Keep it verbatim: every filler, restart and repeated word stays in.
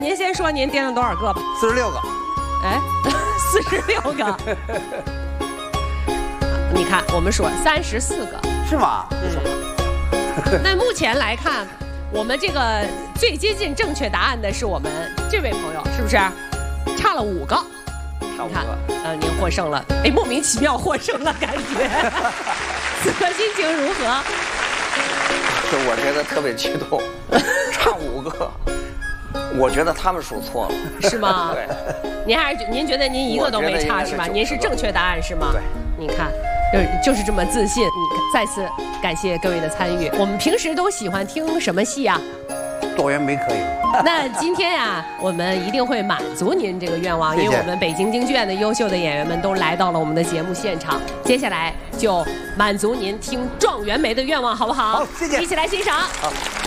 您先说您掂了多少个吧？ 四十六个。 哎，四十六个。你看，我们说三十四个， 是吗？ 嗯。那目前来看，我们这个最接近正确答案的是我们这位朋友，是不是？差了五个。 差五你看， 个。 呃，您获胜了。哎，莫名其妙获胜了，感觉。此刻心情如何？ 我觉得特别激动，差五个。我觉得他们数错了， 是吗？ 对， 您还是您觉得您一个都没差是吧？您是正确答案是吗？ 对， 你看，就就是这么自信。你再次感谢各位的参与。我们平时都喜欢听什么戏啊？ 多元梅可以。 那今天呀、啊，我们一定会满足您这个愿望， 谢谢， 因为我们北京京剧院的优秀的演员们都来到了我们的节目现场。接下来就满足您听状元梅的愿望，好不好？ 好，谢谢， 一起来欣赏。 好。